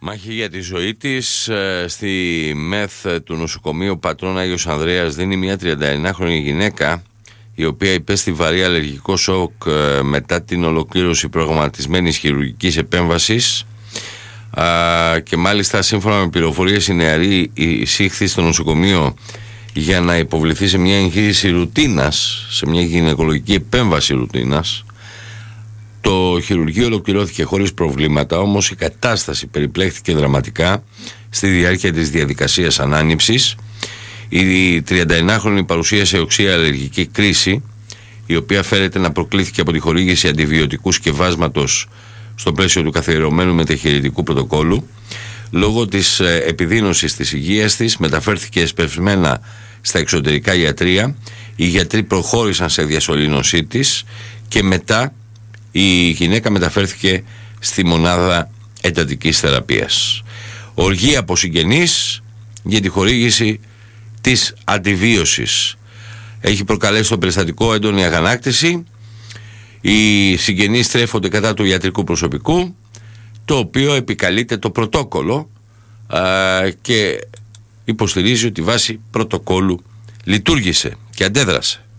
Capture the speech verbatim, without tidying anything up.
Μάχη για τη ζωή της. Στη ΜΕΘ του νοσοκομείου Πατρών Άγιος Ανδρέας δίνει μια τριανταεννιάχρονη γυναίκα, η οποία υπέστη βαρύ αλλεργικό σοκ μετά την ολοκλήρωση προγραμματισμένης χειρουργικής επέμβασης, και μάλιστα σύμφωνα με πληροφορίες η νεαρή εισήχθη στο νοσοκομείο για να υποβληθεί σε μια εγχείρηση ρουτίνας, σε μια γυναικολογική επέμβαση ρουτίνας. Το χειρουργείο ολοκληρώθηκε χωρίς προβλήματα, όμως η κατάσταση περιπλέχθηκε δραματικά στη διάρκεια της διαδικασίας ανάνυψης. Η τριανταεννιάχρονη παρουσίασε οξία αλλεργική κρίση, η οποία φέρεται να προκλήθηκε από τη χορήγηση αντιβιωτικού σκευάσματος στο πλαίσιο του καθιερωμένου μεταχειρητικού πρωτοκόλου. Λόγω της επιδείνωσης της υγείας της μεταφέρθηκε εσπευσμένα στα εξωτερικά ιατρεία. Οι γιατροί προχώρησαν σε διασωλήνωσή της και μετά η γυναίκα μεταφέρθηκε στη μονάδα εντατικής θεραπείας. Οργή από συγγενείς για τη χορήγηση της αντιβίωσης. Έχει προκαλέσει το περιστατικό έντονη αγανάκτηση. Οι συγγενείς στρέφονται κατά του ιατρικού προσωπικού, το οποίο επικαλείται το πρωτόκολλο α, και υποστηρίζει ότι βάσει πρωτοκόλλου λειτουργήσε και αντέδρασε.